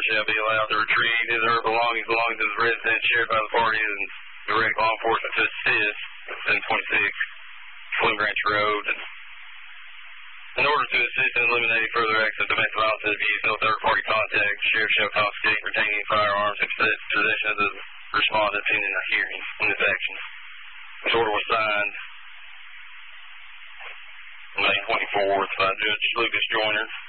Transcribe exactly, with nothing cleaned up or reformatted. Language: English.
shall be allowed to retrieve his or her belongings belonging to the residence shared by the parties and direct law enforcement to assist at seven twenty-six Slim Branch Road. In order to assist in eliminating further acts of domestic violence and abuse, no third-party contact, the sheriff shall confiscate and retain any firearms in possession of the respondent pending a hearing in this action. This order was signed May twenty-fourth by Judge Lucas Joyner.